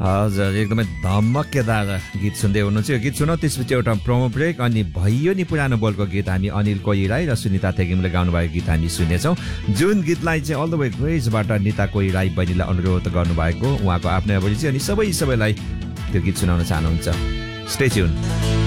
हजुर एकदमै धमकेदार गीत सुन्दै हुनुहुन्छ। यो गीत सुनौ त्यसपछि एउटा प्रोमो ब्रेक अनि भयो नि पुरानो बोलको गीत हामी अनिल कोइराई र सुनिता थेगिमले गाउनुभएको गीत हामी सुनेछौँ, जुन गीतलाई चाहिँ अल द वे ग्रेजबाट निता कोइराई बहिनीलाई अनुरोध गर्नुभएको उहाँको आफ्नै परिचय अनि सबैलाई त्यो गीत सुनाउन चाहनुहुन्छ। Stay tune.